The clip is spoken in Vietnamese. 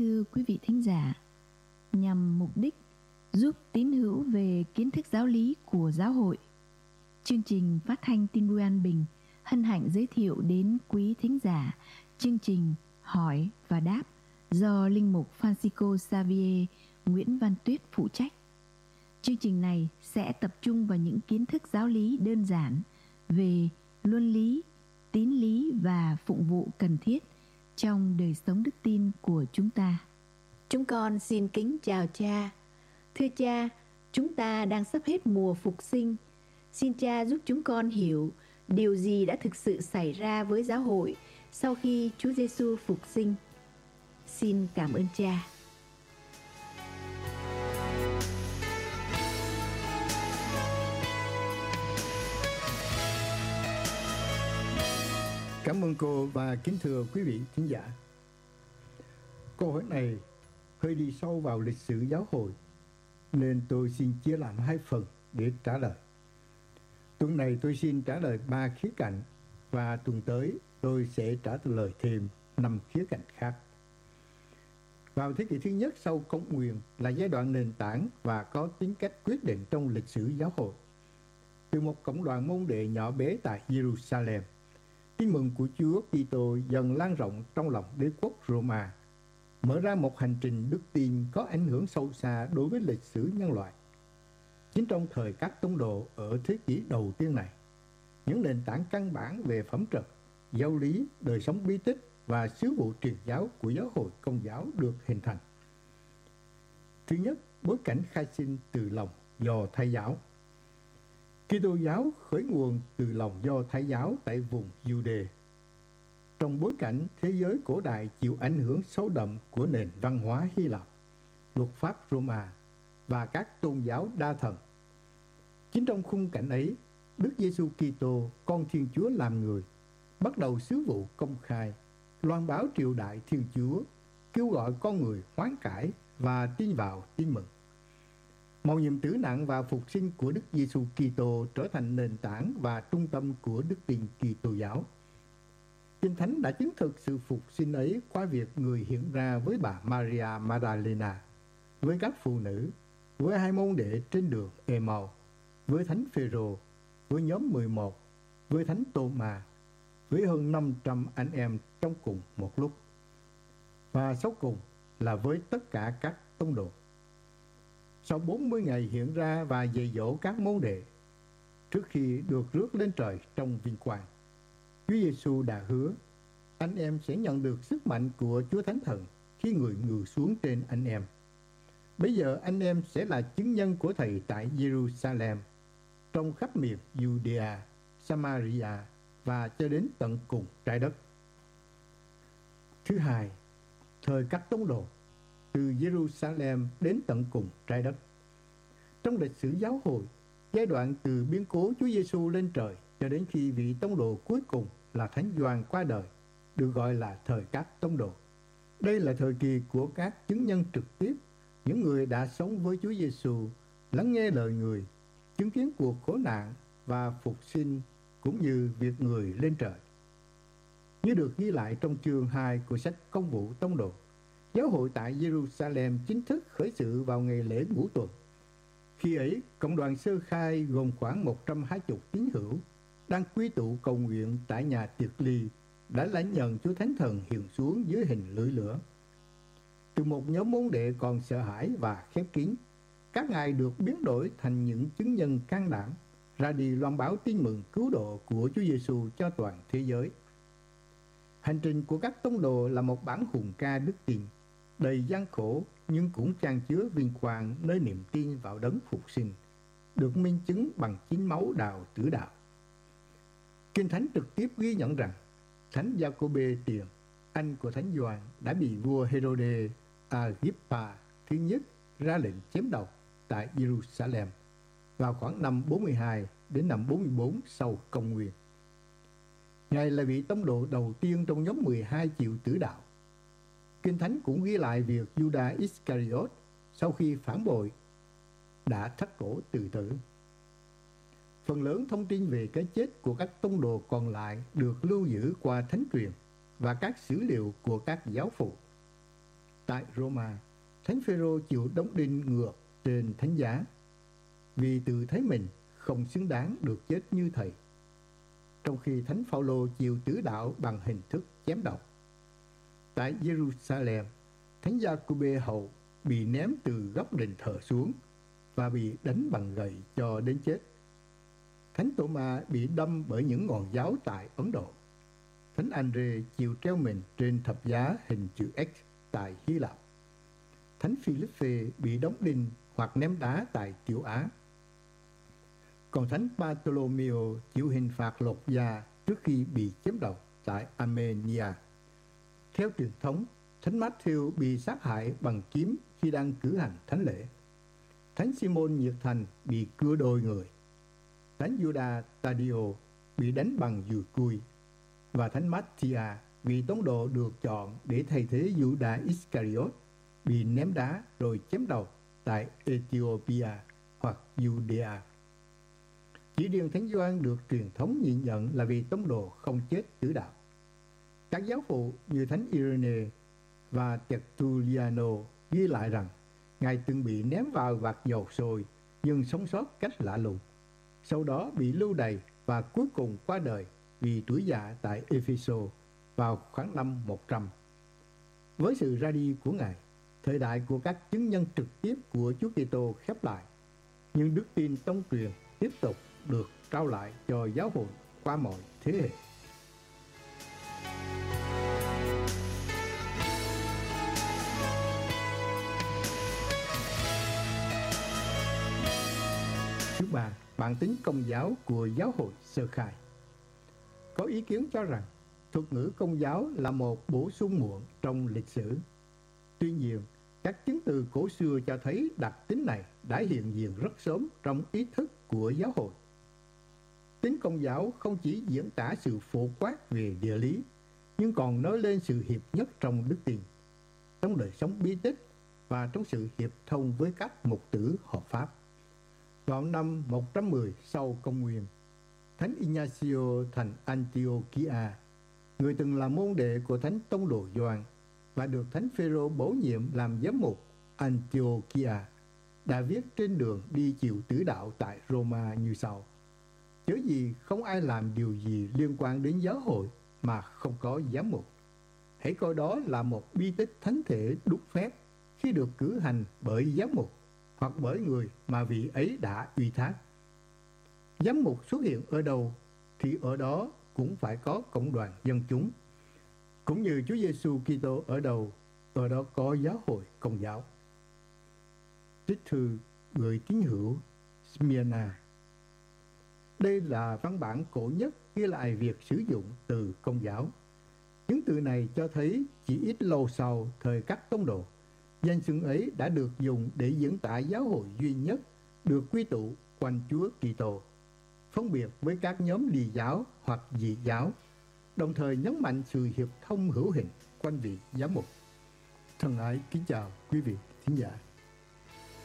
thưa quý vị thính giả, nhằm mục đích giúp tín hữu về kiến thức giáo lý của giáo hội, chương trình phát thanh tin vui an bình hân hạnh giới thiệu đến quý thính giả chương trình Hỏi và Đáp do Linh mục Francisco Xavier Nguyễn Văn Tuyết phụ trách. Chương trình này sẽ tập trung vào những kiến thức giáo lý đơn giản về luân lý, tín lý và phụng vụ cần thiết trong đời sống đức tin của chúng ta. Chúng con xin kính chào cha. Thưa cha, chúng ta đang sắp hết mùa phục sinh. Xin cha giúp chúng con hiểu điều gì đã thực sự xảy ra với giáo hội sau khi Chúa Giêsu phục sinh. Xin cảm ơn cha. Cảm ơn cô và kính thưa quý vị khán giả. Câu hỏi này hơi đi sâu vào lịch sử giáo hội, nên tôi xin chia làm hai phần để trả lời. Tuần này tôi xin trả lời 3 khía cạnh, và tuần tới tôi sẽ trả lời thêm 5 khía cạnh khác. Vào thế kỷ thứ nhất sau công nguyên là giai đoạn nền tảng và có tính cách quyết định trong lịch sử giáo hội. Từ một cộng đoàn môn đệ nhỏ bé tại Jerusalem, tin mừng của Chúa Kitô dần lan rộng trong lòng đế quốc Roma, mở ra một hành trình đức tin có ảnh hưởng sâu xa đối với lịch sử nhân loại. Chính trong thời các tông đồ ở thế kỷ đầu tiên này, những nền tảng căn bản về phẩm trật, giáo lý, đời sống bí tích và sứ vụ truyền giáo của giáo hội Công giáo được hình thành. Thứ nhất, bối cảnh khai sinh từ lòng Do Thái giáo. Kitô giáo khởi nguồn từ lòng Do Thái giáo tại vùng Giu-đê. Trong bối cảnh thế giới cổ đại chịu ảnh hưởng sâu đậm của nền văn hóa Hy Lạp, luật pháp Roma và các tôn giáo đa thần. Chính trong khung cảnh ấy, Đức Giêsu Kitô, con Thiên Chúa làm người, bắt đầu sứ vụ công khai, loan báo triều đại Thiên Chúa, kêu gọi con người hoán cải và tin vào tin mừng. Mầu nhiệm tử nạn và phục sinh của Đức Giêsu Kitô trở thành nền tảng và trung tâm của đức tin Kitô giáo. Kinh Thánh đã chứng thực sự phục sinh ấy qua việc người hiện ra với bà Maria Magdalena, với các phụ nữ, với 2 môn đệ trên đường Emau, với Thánh Phêrô, với nhóm 11, với Thánh Tô-ma, với hơn 500 anh em trong cùng một lúc. Và sau cùng là với tất cả các tông đồ. Sau 40 ngày hiện ra và dạy dỗ các môn đệ, trước khi được rước lên trời trong vinh quang, Chúa Giêsu đã hứa anh em sẽ nhận được sức mạnh của Chúa Thánh Thần khi người ngự xuống trên anh em. Bây giờ anh em sẽ là chứng nhân của Thầy tại Jerusalem, trong khắp miền Judea, Samaria và cho đến tận cùng trái đất. Thứ hai, thời các tông đồ, từ Jerusalem đến tận cùng trái đất. Trong lịch sử giáo hội, giai đoạn từ biến cố Chúa Giêsu lên trời cho đến khi vị tông đồ cuối cùng là Thánh Gioan qua đời, được gọi là thời các tông đồ. Đây là thời kỳ của các chứng nhân trực tiếp, những người đã sống với Chúa Giêsu, lắng nghe lời người, chứng kiến cuộc khổ nạn và phục sinh, cũng như việc người lên trời. Như được ghi lại trong chương 2 của sách Công vụ Tông đồ, giáo hội tại Jerusalem chính thức khởi sự vào ngày lễ Ngũ Tuần. Khi ấy, cộng đoàn sơ khai gồm khoảng 120 tín hữu đang quy tụ cầu nguyện tại nhà tiệc ly đã lãnh nhận Chúa Thánh Thần hiện xuống dưới hình lưỡi lửa. Từ một nhóm môn đệ còn sợ hãi và khép kín, các ngài được biến đổi thành những chứng nhân can đảm, ra đi loan báo tin mừng cứu độ của Chúa Giêsu cho toàn thế giới. Hành trình của các tông đồ là một bản hùng ca đức tin, đầy gian khổ nhưng cũng chan chứa vinh quang nơi niềm tin vào đấng phục sinh, được minh chứng bằng chính máu đào tử đạo. Kinh Thánh trực tiếp ghi nhận rằng Thánh Giacôbê Tiền, anh của Thánh Gioan, đã bị vua Herode Agrippa thứ nhất ra lệnh chém đầu tại Jerusalem vào khoảng năm 42 đến năm 44 sau công nguyên. Ngài là vị tông đồ đầu tiên trong nhóm 12 chịu tử đạo. Kinh Thánh cũng ghi lại việc Judas Iscariot sau khi phản bội đã thắt cổ tự tử. Phần lớn thông tin về cái chết của các tông đồ còn lại được lưu giữ qua thánh truyền và các sử liệu của các giáo phụ. Tại Roma, Thánh Phêrô chịu đóng đinh ngược trên thánh giá vì tự thấy mình không xứng đáng được chết như thầy, trong khi Thánh Phaolô chịu tử đạo bằng hình thức chém đầu. Tại Jerusalem, Thánh Gia-cô-bê hậu bị ném từ góc đền thờ xuống và bị đánh bằng gậy cho đến chết. Thánh Tô-ma bị đâm bởi những ngọn giáo tại Ấn Độ. Thánh An-rê chịu treo mình trên thập giá hình chữ X tại Hy Lạp. Thánh Phi-líp-phê bị đóng đinh hoặc ném đá tại Tiểu Á. Còn Thánh Bartolomeo chịu hình phạt lột da trước khi bị chém đầu tại Armenia. Theo truyền thống, Thánh Matthew bị sát hại bằng kiếm khi đang cử hành thánh lễ. Thánh Simon Nhiệt Thành bị cưa đôi người. Thánh Judas Tadio bị đánh bằng dùi cui. Và Thánh Matthia vì tống đồ được chọn để thay thế Judas Iscariot bị ném đá rồi chém đầu tại Ethiopia hoặc Judea. Chỉ riêng Thánh Gioan được truyền thống nhìn nhận là vì tống đồ không chết tử đạo. Các giáo phụ như Thánh Irene và Tertulliano ghi lại rằng Ngài từng bị ném vào vạc dầu sôi nhưng sống sót cách lạ lùng. Sau đó bị lưu đày và cuối cùng qua đời vì tuổi già tại Epheso vào khoảng năm 100. Với sự ra đi của Ngài, thời đại của các chứng nhân trực tiếp của Chúa Kitô khép lại, nhưng đức tin tông truyền tiếp tục được trao lại cho giáo hội qua mọi thế hệ. Thứ ba, bản tính công giáo của giáo hội sơ khai. Có ý kiến cho rằng thuật ngữ công giáo là một bổ sung muộn trong lịch sử. Tuy nhiên, các chứng từ cổ xưa cho thấy đặc tính này đã hiện diện rất sớm trong ý thức của giáo hội. Tính công giáo không chỉ diễn tả sự phổ quát về địa lý, nhưng còn nói lên sự hiệp nhất trong đức tin, trong đời sống bí tích và trong sự hiệp thông với các mục tử hợp pháp. Vào năm 110 sau công nguyên, Thánh Ignacio thành Antiochia, người từng là môn đệ của Thánh Tông đồ Gioan và được Thánh Phêrô bổ nhiệm làm giám mục Antiochia, đã viết trên đường đi chịu tử đạo tại Roma như sau: chớ gì không ai làm điều gì liên quan đến giáo hội mà không có giám mục. Hãy coi đó là một bi tích thánh thể đúc phép khi được cử hành bởi giám mục hoặc bởi người mà vị ấy đã ủy thác. Giám mục xuất hiện ở đâu thì ở đó cũng phải có cộng đoàn dân chúng. Cũng như Chúa Giêsu Kitô ở đâu, ở đó có giáo hội công giáo. Trích thư gửi tín hữu Smyrna. Đây là văn bản cổ nhất ghi lại việc sử dụng từ công giáo. Những từ này cho thấy chỉ ít lâu sau thời các tông đồ, danh xưng ấy đã được dùng để diễn tả giáo hội duy nhất được quy tụ quanh Chúa Kitô, phân biệt với các nhóm lì giáo hoặc dị giáo, đồng thời nhấn mạnh sự hiệp thông hữu hình quanh vị giám mục. Thân ái kính chào quý vị thính giả.